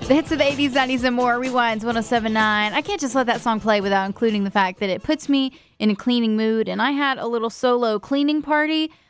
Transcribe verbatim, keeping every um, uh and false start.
The hits of the eighties, nineties, and more. Rewinds one oh seven point nine. I can't just let that song play without including the fact that it puts me in a cleaning mood. And I had a little solo cleaning party